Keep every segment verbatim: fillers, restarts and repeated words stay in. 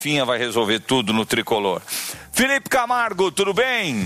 Finha vai resolver tudo no tricolor. Felipe Camargo, tudo bem?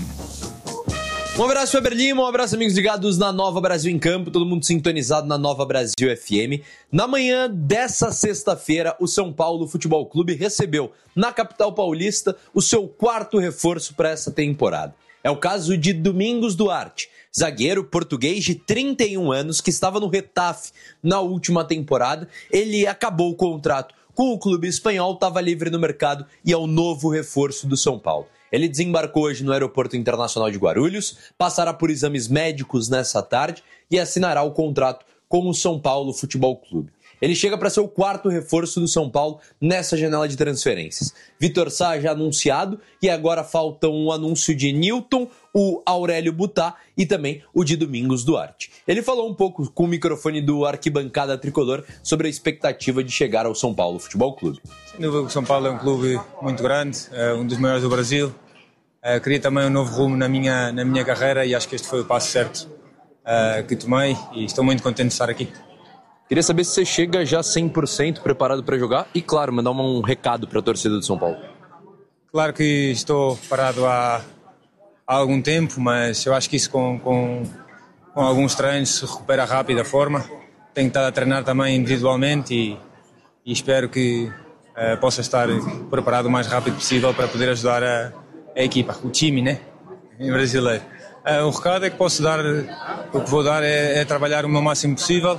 Um abraço, Weber Lima, um abraço, amigos ligados na Nova Brasil em Campo, todo mundo sintonizado na Nova Brasil F M. Na manhã dessa sexta-feira, o São Paulo Futebol Clube recebeu, na capital paulista, o seu quarto reforço para essa temporada. É o caso de Domingos Duarte, zagueiro português de trinta e um anos, que estava no Getafe na última temporada. Ele acabou o contrato com o clube espanhol, estava livre no mercado e é o novo reforço do São Paulo. Ele desembarcou hoje no Aeroporto Internacional de Guarulhos, passará por exames médicos nessa tarde e assinará o contrato com o São Paulo Futebol Clube. Ele chega para ser o quarto reforço do São Paulo nessa janela de transferências. Vitor Sá já anunciado e agora falta um anúncio de Nilton, o Aurélio Butá e também o de Domingos Duarte. Ele falou um pouco com o microfone do Arquibancada Tricolor sobre a expectativa de chegar ao São Paulo Futebol Clube. Sem dúvida que o São Paulo é um clube muito grande, é um dos maiores do Brasil. É, queria também um novo rumo na minha, na minha carreira e acho que este foi o passo certo é, que tomei e estou muito contente de estar aqui. Queria saber se você chega já cem por cento preparado para jogar e, claro, mandar um recado para a torcida do São Paulo. Claro que estou parado há, há algum tempo, mas eu acho que isso com, com, com alguns treinos se recupera rápido a forma. Tenho estado a treinar também individualmente e, e espero que uh, possa estar preparado o mais rápido possível para poder ajudar a, a equipa, o time, né? Em brasileiro. Uh, o recado é que posso dar, o que vou dar é, é trabalhar o meu máximo possível.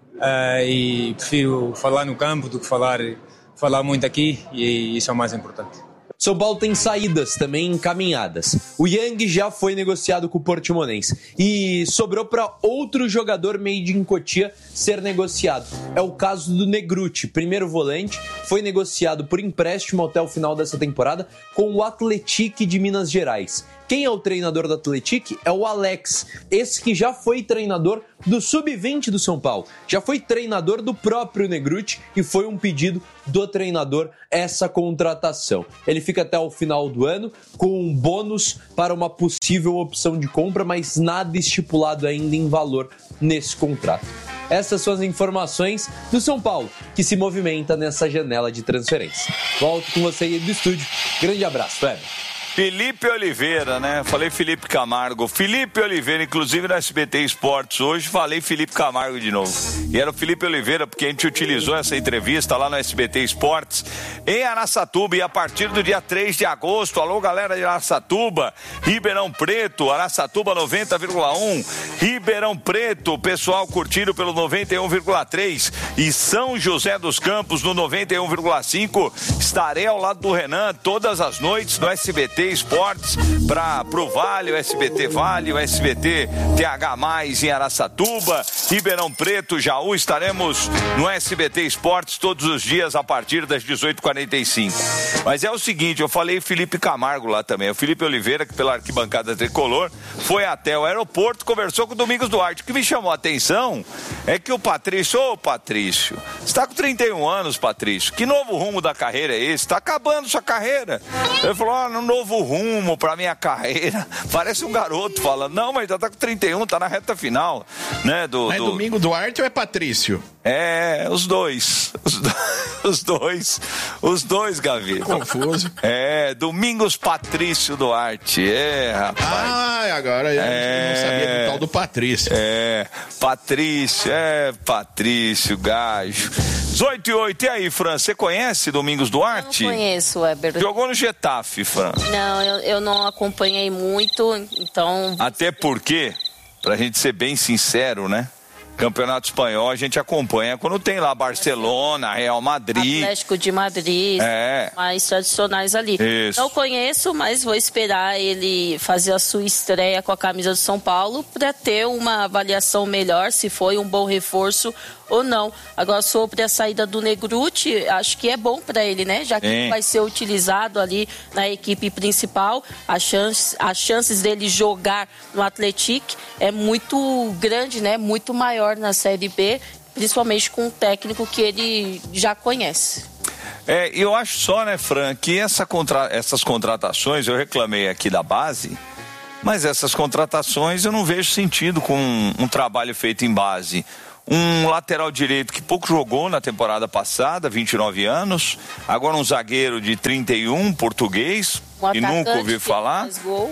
Uh, e prefiro falar no campo do que falar, falar muito aqui e isso é o mais importante. São Paulo tem saídas também encaminhadas. O Yang já foi negociado com o Portimonense e sobrou para outro jogador made in Cotia ser negociado. É o caso do Negruti, primeiro volante, foi negociado por empréstimo até o final dessa temporada com o Atlético de Minas Gerais. Quem é o treinador do Atlético? É o Alex, esse que já foi treinador do sub vinte do São Paulo. Já foi treinador do próprio Negruti e foi um pedido do treinador essa contratação. Ele fica até o final do ano com um bônus para uma possível opção de compra, mas nada estipulado ainda em valor nesse contrato. Essas são as informações do São Paulo, que se movimenta nessa janela de transferência. Volto com você aí do estúdio. Grande abraço, Weber. Felipe Oliveira, né? Falei Felipe Camargo. Felipe Oliveira, inclusive no S B T Esportes hoje, falei Felipe Camargo de novo. E era o Felipe Oliveira, porque a gente utilizou essa entrevista lá no S B T Esportes em Araçatuba. E a partir do dia três de agosto, alô galera de Araçatuba, Ribeirão Preto, Araçatuba noventa vírgula um, Ribeirão Preto, pessoal curtido pelo noventa e um vírgula três e São José dos Campos no noventa e um vírgula cinco. Estarei ao lado do Renan todas as noites no S B T Esportes para pro Vale, o S B T Vale, o S B T T H mais em Araçatuba, Ribeirão Preto, Jaú. Estaremos no S B T Esportes todos os dias a partir das dezoito e quarenta e cinco. Mas é o seguinte, eu falei Felipe Camargo lá também, o Felipe Oliveira, que pela Arquibancada Tricolor foi até o aeroporto, conversou com o Domingos Duarte. O que me chamou a atenção é que o Patrício, ô Patrício, você está com trinta e um anos, Patrício, que novo rumo da carreira é esse? Está acabando sua carreira. Ele falou, ah, no novo rumo pra minha carreira. Parece um garoto falando, não, mas já tá com trinta e um, tá na reta final, né? Do, é do... Domingo Duarte ou é Patrício? É, os dois. Os, do... os dois. Os dois, Gavi. Confuso. É, Domingos Patrício Duarte. É, rapaz. Ah, agora eu é... não sabia do tal do Patrício. É, Patrício, é, Patrício, gajo. dezoito e oito, e aí, Fran, você conhece Domingos Duarte? Não conheço, Weber. Jogou no Getafe, Fran. Não, eu, eu não acompanhei muito, então... Até porque, pra gente ser bem sincero, né? Campeonato Espanhol a gente acompanha quando tem lá Barcelona, Real Madrid, Atlético de Madrid, é. mais tradicionais ali. Isso. Não conheço, mas vou esperar ele fazer a sua estreia com a camisa do São Paulo para ter uma avaliação melhor se foi um bom reforço ou não. Agora, sobre a saída do Negruti, acho que é bom para ele, né? Já que Sim. ele vai ser utilizado ali na equipe principal, as chances, as chances dele jogar no Atlético é muito grande, né? Muito maior na Série B, principalmente com um técnico que ele já conhece. É, eu acho só, né, Fran, que essa contra... essas contratações, eu reclamei aqui da base, mas essas contratações eu não vejo sentido com um, um trabalho feito em base. um lateral direito que pouco jogou na temporada passada, vinte e nove anos, agora um zagueiro de trinta e um, português, um que nunca ouvi falar,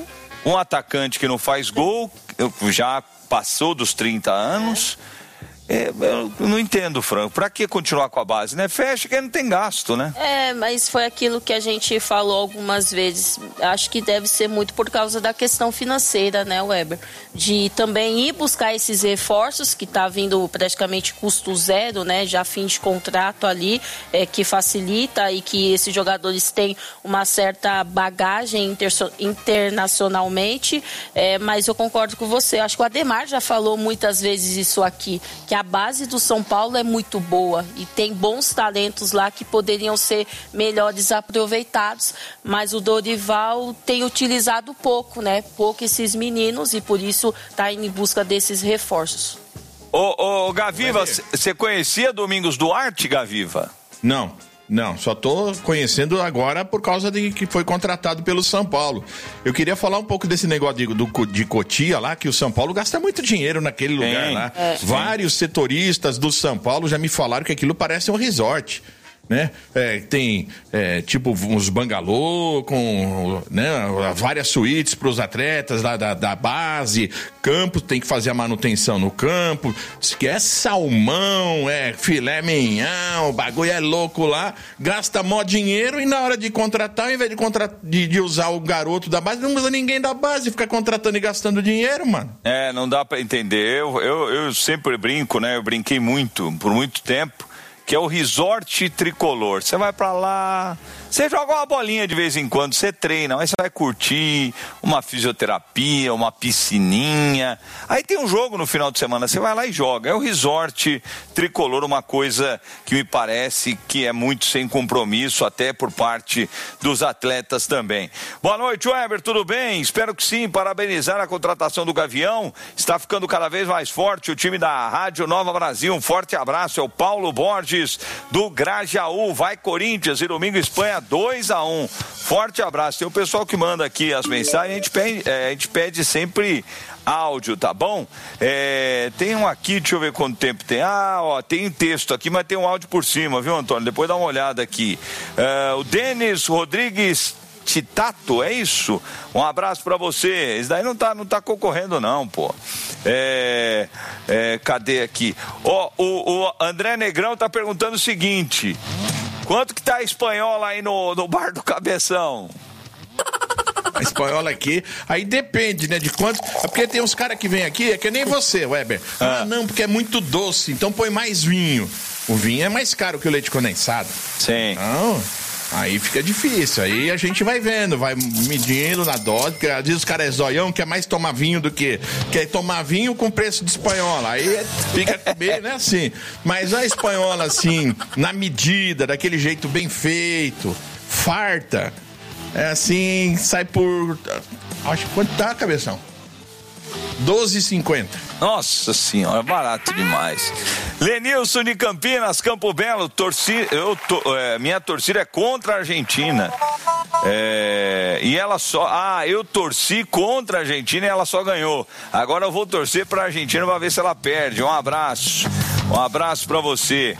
um atacante que não faz gol, já passou dos trinta anos. É, eu não entendo, Franco. Pra que continuar com a base, né? Fecha que não tem gasto, né? É, mas foi aquilo que a gente falou algumas vezes. Acho que deve ser muito por causa da questão financeira, né, Weber? De também ir buscar esses reforços, que tá vindo praticamente custo zero, né? Já fim de contrato ali, é, que facilita e que esses jogadores têm uma certa bagagem inter- internacionalmente. É, mas eu concordo com você. Acho que o Ademar já falou muitas vezes isso aqui, que a base do São Paulo é muito boa e tem bons talentos lá que poderiam ser melhores aproveitados, mas o Dorival tem utilizado pouco, né? Pouco esses meninos e por isso está em busca desses reforços. Ô, ô Gaviva, você conhecia Domingos Duarte, Gaviva? Não. Não, só tô conhecendo agora por causa de que foi contratado pelo São Paulo. Eu queria falar um pouco desse negócio de, do, de Cotia lá, que o São Paulo gasta muito dinheiro naquele lugar sim, lá. É, Vários sim. setoristas do São Paulo já me falaram que aquilo parece um resort. Né? É, tem é, tipo uns bangalô com, né, várias suítes para os atletas lá da, da base, campo, tem que fazer a manutenção no campo, diz que é salmão, é filé mignon, o bagulho é louco lá, gasta mó dinheiro e na hora de contratar, ao invés de, contra... de, de usar o garoto da base, não usa ninguém da base, fica contratando e gastando dinheiro, mano. É, não dá para entender, eu, eu, eu sempre brinco, né, eu brinquei muito, por muito tempo, que é o Resort Tricolor. Você vai pra lá, você joga uma bolinha de vez em quando, você treina, mas você vai curtir uma fisioterapia, uma piscininha. Aí tem um jogo no final de semana, você vai lá e joga. É o Resort Tricolor, uma coisa que me parece que é muito sem compromisso, até por parte dos atletas também. Boa noite, Weber, tudo bem? Espero que sim, parabenizar a contratação do Gavião. Está ficando cada vez mais forte o time da Rádio Nova Brasil. Um forte abraço, é o Paulo Borges do Grajaú. Vai Corinthians e domingo Espanha dois a um. Forte abraço. Tem o pessoal que manda aqui as mensagens, a gente pede, é, a gente pede sempre áudio, tá bom? É, tem um aqui, deixa eu ver quanto tempo tem. Ah, ó, tem um texto aqui, mas tem um áudio por cima, viu, Antônio? Depois dá uma olhada aqui. É, o Denis Rodrigues Titato, é isso? Um abraço pra você. Esse daí não tá, não tá concorrendo não, pô. É, é, cadê aqui? Ó, o, o André Negrão tá perguntando o seguinte: quanto que tá a espanhola aí no, no bar do Cabeção? A espanhola aqui, aí depende, né, de quanto, porque tem uns caras que vêm aqui, é que nem você, Weber. Ah, ah, não, porque é muito doce, então põe mais vinho. O vinho é mais caro que o leite condensado. Sim. Não. Aí fica difícil, aí a gente vai vendo, vai medindo na dose, porque às vezes os caras é zoião, quer mais tomar vinho do que quer tomar vinho com preço de espanhola, aí fica bem, né, assim, mas a espanhola assim, na medida, daquele jeito bem feito, farta, é assim, sai por, acho que quanto tá, Cabeção? doze e cinquenta. Nossa senhora, barato demais. Lenilson de Campinas, Campo Belo, torci, eu to, é, minha torcida é contra a Argentina. É, e ela só. Ah, eu torci contra a Argentina e ela só ganhou. Agora eu vou torcer pra Argentina pra ver se ela perde. Um abraço. Um abraço pra você.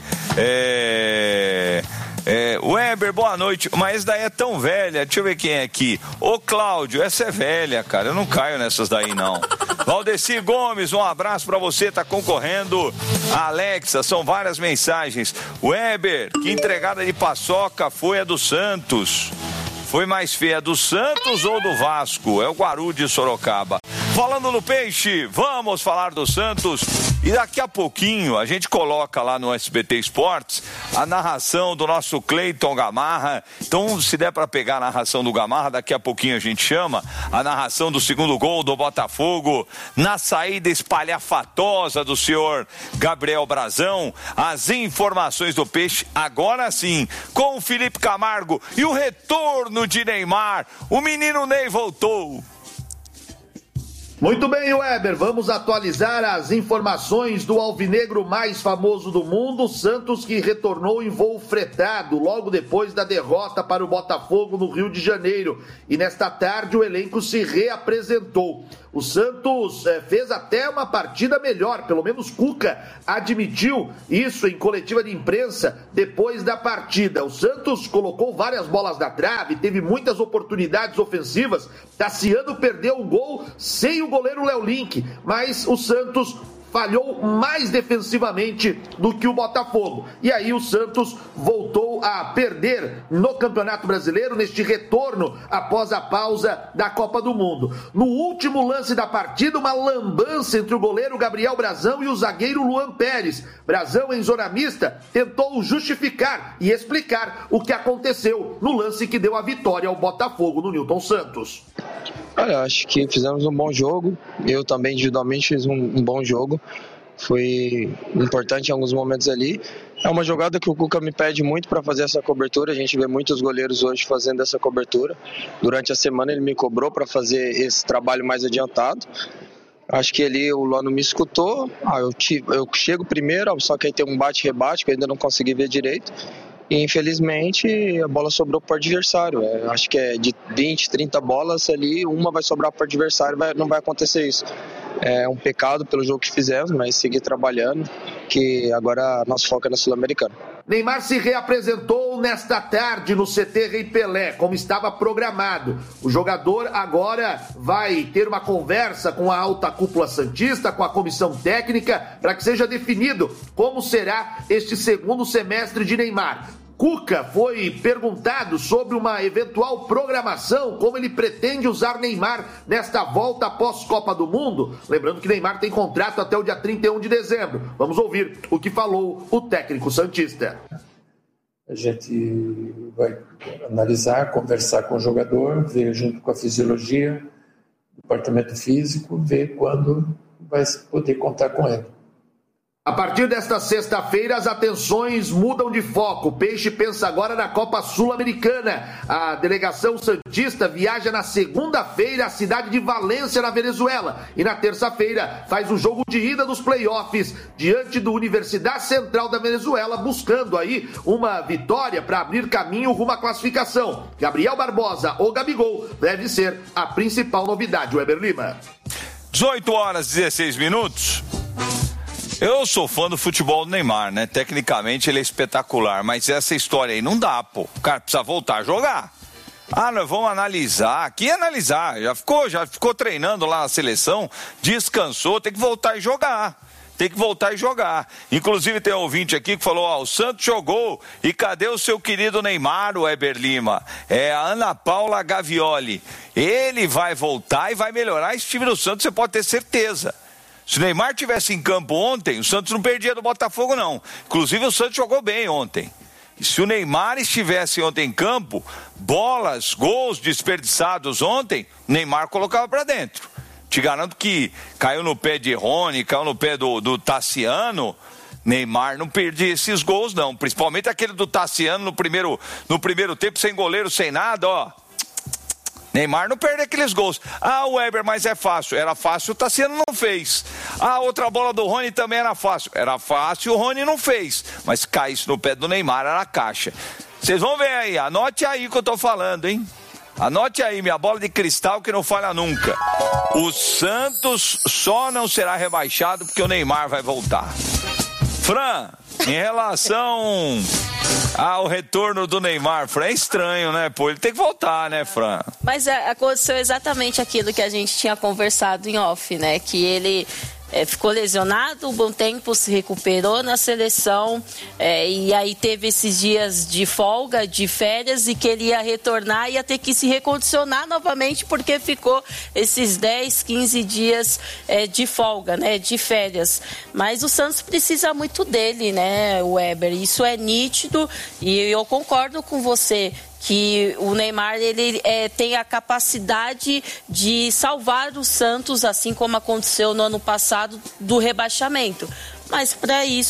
É. É, Weber, boa noite, mas essa daí é tão velha, deixa eu ver quem é aqui. Ô Cláudio, essa é velha, cara, eu não caio nessas daí não. Valdeci Gomes, um abraço pra você, tá concorrendo. Alexa, são várias mensagens. Weber, que entregada de paçoca foi a do Santos? Foi mais feia do Santos ou do Vasco? É o Guarulhos de Sorocaba. Falando no peixe, vamos falar do Santos. E daqui a pouquinho a gente coloca lá no S B T Esportes a narração do nosso Cleiton Gamarra. Então, se der para pegar a narração do Gamarra, daqui a pouquinho a gente chama a narração do segundo gol do Botafogo, na saída espalhafatosa do senhor Gabriel Brazão. As informações do peixe, agora sim, com o Felipe Camargo e o retorno de Neymar. O menino Ney voltou. Muito bem, Weber, vamos atualizar as informações do alvinegro mais famoso do mundo, o Santos, que retornou em voo fretado logo depois da derrota para o Botafogo no Rio de Janeiro. E nesta tarde o elenco se reapresentou. O Santos é, fez até uma partida melhor, pelo menos Cuca admitiu isso em coletiva de imprensa depois da partida. O Santos colocou várias bolas na trave, teve muitas oportunidades ofensivas. Tassiano perdeu o gol sem o goleiro Léo Link, mas o Santos falhou mais defensivamente do que o Botafogo. E aí o Santos voltou a perder no Campeonato Brasileiro, neste retorno após a pausa da Copa do Mundo. No último lance da partida, uma lambança entre o goleiro Gabriel Brazão e o zagueiro Luan Pérez. Brazão, em zona mista, tentou justificar e explicar o que aconteceu no lance que deu a vitória ao Botafogo no Newton Santos. Olha, acho que fizemos um bom jogo. Eu também individualmente fiz um, um bom jogo. Foi importante em alguns momentos ali. É uma jogada que o Cuca me pede muito para fazer essa cobertura. A gente vê muitos goleiros hoje fazendo essa cobertura. Durante a semana ele me cobrou para fazer esse trabalho mais adiantado. Acho que ali o Luan me escutou. Ah, eu, te, eu chego primeiro, só que aí tem um bate-rebate que eu ainda não consegui ver direito. E infelizmente a bola sobrou para o adversário. É, acho que é de vinte, trinta bolas ali, uma vai sobrar para o adversário, vai, não vai acontecer isso. É um pecado pelo jogo que fizemos, mas seguir trabalhando, que agora nosso foco é na Sul-Americana. Neymar se reapresentou nesta tarde no C T Rei Pelé, como estava programado. O jogador agora vai ter uma conversa com a alta cúpula santista, com a comissão técnica, para que seja definido como será este segundo semestre de Neymar. Cuca foi perguntado sobre uma eventual programação, como ele pretende usar Neymar nesta volta após Copa do Mundo. Lembrando que Neymar tem contrato até o dia trinta e um de dezembro. Vamos ouvir o que falou o técnico santista. A gente vai analisar, conversar com o jogador, ver junto com a fisiologia, departamento físico, ver quando vai poder contar com ele. A partir desta sexta-feira, as atenções mudam de foco. O Peixe pensa agora na Copa Sul-Americana. A delegação santista viaja na segunda-feira à cidade de Valência, na Venezuela. E na terça-feira faz o jogo de ida dos playoffs diante do Universidade Central da Venezuela, buscando aí uma vitória para abrir caminho rumo à classificação. Gabriel Barbosa ou Gabigol deve ser a principal novidade. Weber Lima. dezoito horas e dezesseis minutos. Eu sou fã do futebol do Neymar, né? Tecnicamente ele é espetacular, mas essa história aí não dá, pô. O cara precisa voltar a jogar. Ah, nós vamos analisar. Que analisar? Já ficou, já ficou treinando lá na seleção, descansou, tem que voltar e jogar. Tem que voltar e jogar. Inclusive tem um ouvinte aqui que falou, ó, o Santos jogou e cadê o seu querido Neymar, o Weber Lima? É a Ana Paula Gavioli. Ele vai voltar e vai melhorar esse time do Santos, você pode ter certeza. Se o Neymar tivesse em campo ontem, o Santos não perdia do Botafogo, não. Inclusive, o Santos jogou bem ontem. E se o Neymar estivesse ontem em campo, bolas, gols desperdiçados ontem, o Neymar colocava para dentro. Te garanto que caiu no pé de Rony, caiu no pé do, do Tassiano, Neymar não perdia esses gols, não. Principalmente aquele do Tassiano no primeiro, no primeiro tempo, sem goleiro, sem nada, ó. Neymar não perde aqueles gols. Ah, o Weber, mas é fácil. Era fácil, o Tassiano não fez. Ah, outra bola do Rony também era fácil. Era fácil, o Rony não fez. Mas cai isso no pé do Neymar, era a caixa. Vocês vão ver aí, anote aí o que eu tô falando, hein? Anote aí, minha bola de cristal que não falha nunca. O Santos só não será rebaixado porque o Neymar vai voltar. Fran, em relação ao retorno do Neymar, Fran, é estranho, né? Pô, ele tem que voltar, né, Fran? Mas é, aconteceu exatamente aquilo que a gente tinha conversado em off, né? Que ele é, ficou lesionado, um bom tempo, se recuperou na seleção, é, e aí teve esses dias de folga, de férias, e que ele ia retornar, ia ter que se recondicionar novamente, porque ficou esses dez, quinze dias é, de folga, né, de férias. Mas o Santos precisa muito dele, né, Weber? Isso é nítido, e eu concordo com você que o Neymar ele, é, tem a capacidade de salvar o Santos, assim como aconteceu no ano passado, do rebaixamento. Mas para isso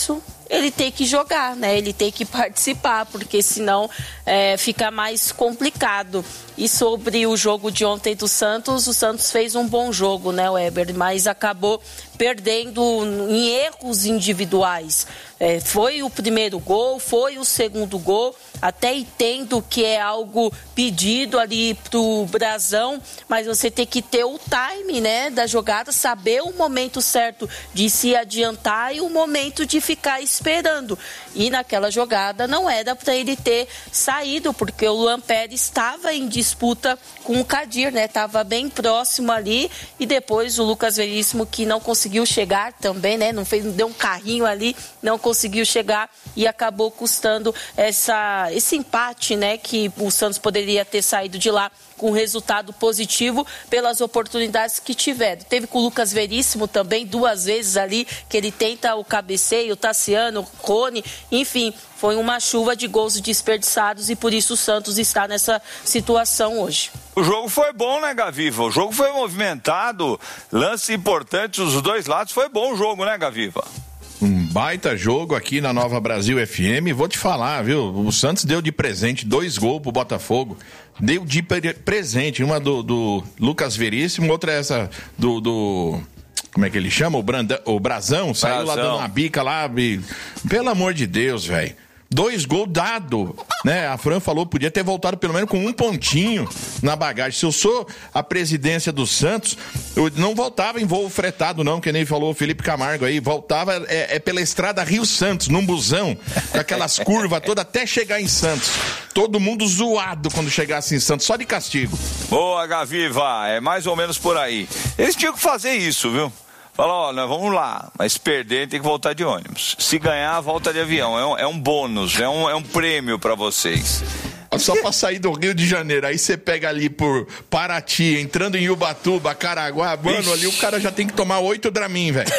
ele tem que jogar, né? Ele tem que participar, porque senão é, fica mais complicado. E sobre o jogo de ontem do Santos, o Santos fez um bom jogo, né, Weber? Mas acabou perdendo em erros individuais. É, foi o primeiro gol, foi o segundo gol, até entendo que é algo pedido ali pro Brazão, mas você tem que ter o time, né, da jogada, saber o momento certo de se adiantar e o momento de ficar esperando. E naquela jogada não era para ele ter saído, porque o Luan Pérez estava em disputa com o Kadir, né, estava bem próximo ali, e depois o Lucas Veríssimo, que não conseguiu chegar também, né, não fez, deu um carrinho ali, não conseguiu chegar e acabou custando essa, esse empate, né, que o Santos poderia ter saído de lá com resultado positivo pelas oportunidades que tiveram. Teve com o Lucas Veríssimo também, duas vezes ali, que ele tenta o cabeceio, o Tassiano, o Rony, enfim, foi uma chuva de gols desperdiçados e por isso o Santos está nessa situação hoje. O jogo foi bom, né, Gaviva? O jogo foi movimentado, lances importantes dos dois lados, foi bom o jogo, né, Gaviva? Um baita jogo aqui na Nova Brasil F M. Vou te falar, viu? O Santos deu de presente dois gols pro Botafogo. Deu de presente. Uma do, do Lucas Veríssimo, outra essa do... do... Como é que ele chama? O, Branda, o Brazão. Saiu lá dando uma bica lá. E... Pelo amor de Deus, velho. Dois gols dados, né? A Fran falou, podia ter voltado pelo menos com um pontinho na bagagem. Se eu sou a presidência do Santos, eu não voltava em voo fretado, não, que nem falou o Felipe Camargo aí. Voltava é, é pela estrada Rio Santos, num busão, com aquelas curvas todas até chegar em Santos. Todo mundo zoado quando chegasse em Santos, só de castigo. Boa, Gaviva, é mais ou menos por aí. Eles tinham que fazer isso, viu? Fala, ó, nós vamos lá, mas perder tem que voltar de ônibus. Se ganhar, volta de avião. É um, é um bônus, é um, é um prêmio pra vocês. Só pra sair do Rio de Janeiro, aí você pega ali por Paraty, entrando em Ubatuba, Caraguá, mano, Ixi. Ali o cara já tem que tomar oito Dramin, velho.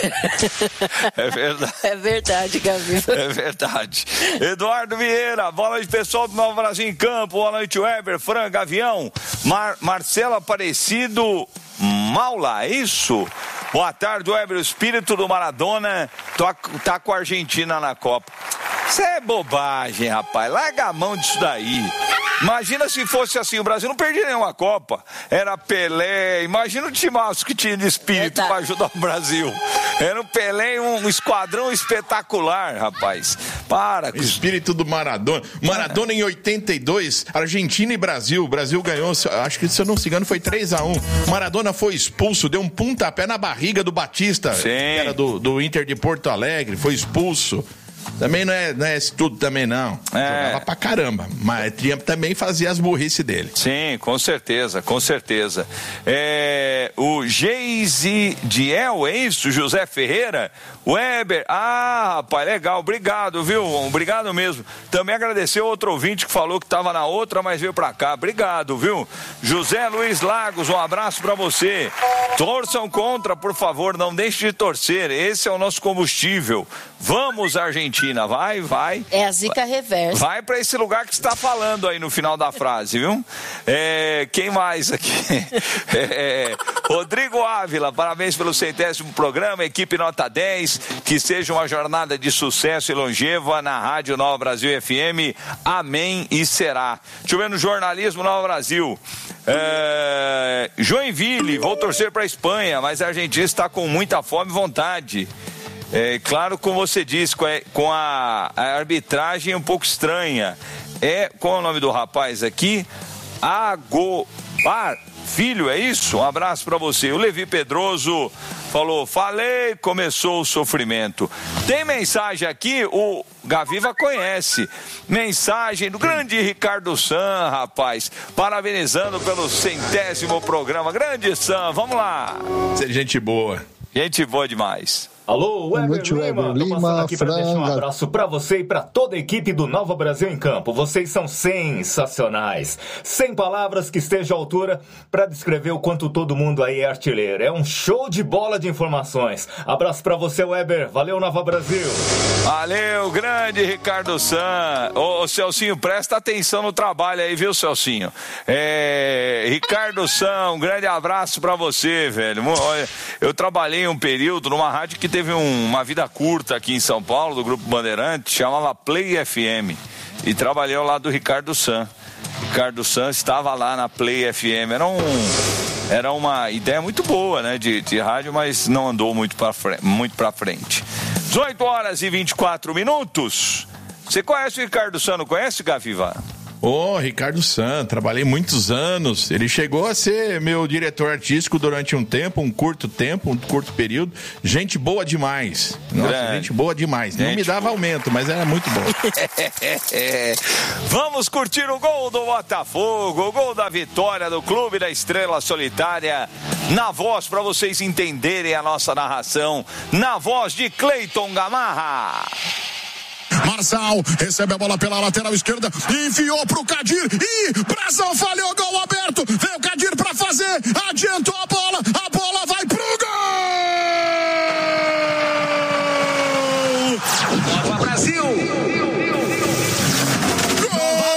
É verdade. É verdade, Gaviva. É verdade. Eduardo Vieira, boa noite, pessoal do Nova Brasil em Campo. Boa noite, Weber, Fran, Gavião, Mar Marcelo Aparecido, Maula, é isso? Boa tarde, Weber. O espírito do Maradona tá com a Argentina na Copa. Isso é bobagem, rapaz. Larga a mão disso daí. Imagina se fosse assim, o Brasil não perdia nenhuma Copa. Era Pelé, imagina o timaço que tinha de espírito para ajudar o Brasil. Era um Pelé, um esquadrão espetacular, rapaz. Para. O espírito do Maradona. Maradona em oitenta e dois, Argentina e Brasil. O Brasil ganhou, acho que se eu não me engano foi três a um. Maradona foi expulso, deu um pontapé na barriga do Batista, Sim. que era do, do Inter de Porto Alegre, foi expulso. Também não é, não é esse tudo também, não. É. Jogava pra caramba. Mas tinha, também fazia as burrices dele. Sim, com certeza, com certeza. É, o Geise Diel, é isso? José Ferreira? Weber, ah, rapaz, legal, obrigado, viu? Obrigado mesmo. Também agradecer outro ouvinte que falou que tava na outra, mas veio pra cá. Obrigado, viu? José Luiz Lagos, um abraço pra você. Torçam contra, por favor, não deixe de torcer. Esse é o nosso combustível. Vamos, Argentina, vai, vai. É a zica reversa. Vai pra esse lugar que você tá falando aí no final da frase, viu? É, quem mais aqui? É, Rodrigo Ávila, parabéns pelo centésimo programa, equipe nota dez. Que seja uma jornada de sucesso e longeva na Rádio Nova Brasil F M. Amém e será. Deixa eu ver no jornalismo Nova Brasil. É, Joinville, vou torcer para a Espanha, mas a Argentina está com muita fome e vontade. É, claro, como você disse, com a, com a, a arbitragem um pouco estranha. É, qual é o nome do rapaz aqui? Agobar Filho, é isso? Um abraço para você. O Levi Pedroso falou, falei, começou o sofrimento. Tem mensagem aqui, o Gaviva conhece. Mensagem do grande Ricardo San, rapaz. Parabenizando pelo centésimo programa. Grande San, vamos lá. Gente boa. Gente boa demais. Alô, Weber noite, Lima, Weber tô passando Lima, aqui para deixar um abraço para você e para toda a equipe do Nova Brasil em Campo. Vocês são sensacionais. Sem palavras que esteja à altura para descrever o quanto todo mundo aí é artilheiro. É um show de bola de informações. Abraço para você, Weber. Valeu, Nova Brasil. Valeu, grande Ricardo San. Ô, ô Celcinho, presta atenção no trabalho aí, viu, Celcinho? É, Ricardo San, um grande abraço para você, velho. Eu trabalhei um período numa rádio que teve um, uma vida curta aqui em São Paulo, do Grupo Bandeirante, chamava Play F M. E trabalhei ao lado do Ricardo San. Ricardo San estava lá na Play F M. Era, um, era uma ideia muito boa, né, de, de rádio, mas não andou muito para frente, muito para frente. dezoito horas e vinte e quatro minutos. Você conhece o Ricardo San, não conhece, Gaviva? Ô, oh, Ricardo San, trabalhei muitos anos. Ele chegou a ser meu diretor artístico durante um tempo, um curto tempo, um curto período. Gente boa demais. Nossa, Grande. gente boa demais. Gente Não me dava aumento, mas era muito bom. Vamos curtir o gol do Botafogo, o gol da vitória do Clube da Estrela Solitária. Na voz, para vocês entenderem a nossa narração, na voz de Cleiton Gamarra. Marçal recebe a bola pela lateral esquerda, enviou pro Kadir e Brazão falhou, gol aberto, veio o Kadir pra fazer, adiantou a bola, a bola vai pro gol! Brasil!